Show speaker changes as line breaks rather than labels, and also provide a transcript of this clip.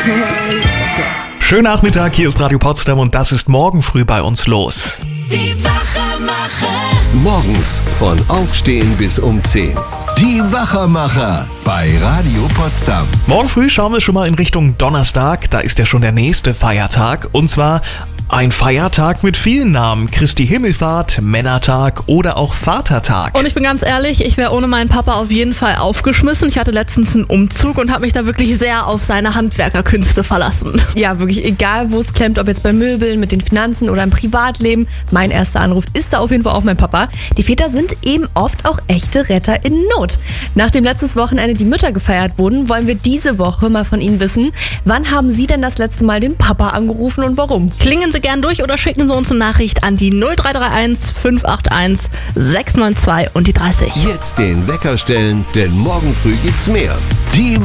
Schönen Nachmittag, hier ist Radio Potsdam und das ist morgen früh bei uns los.
Die Wachermacher.
Morgens von Aufstehen bis um 10.
Die Wachermacher bei Radio Potsdam.
Morgen früh schauen wir schon mal in Richtung Donnerstag, da ist ja schon der nächste Feiertag und zwar ein Feiertag mit vielen Namen. Christi Himmelfahrt, Männertag oder auch Vatertag.
Und ich bin ganz ehrlich, ich wäre ohne meinen Papa auf jeden Fall aufgeschmissen. Ich hatte letztens einen Umzug und habe mich da wirklich sehr auf seine Handwerkerkünste verlassen.
Ja, wirklich egal, wo es klemmt, ob jetzt bei Möbeln, mit den Finanzen oder im Privatleben. Mein erster Anruf ist da auf jeden Fall auch mein Papa. Die Väter sind eben oft auch echte Retter in Not. Nachdem letztes Wochenende die Mütter gefeiert wurden, wollen wir diese Woche mal von Ihnen wissen, wann haben Sie denn das letzte Mal den Papa angerufen und warum?
Klingen Sie gern durch oder schicken Sie uns eine Nachricht an die 0331 581 692 und die 30.
Jetzt den Wecker stellen, denn morgen früh gibt's mehr.
Die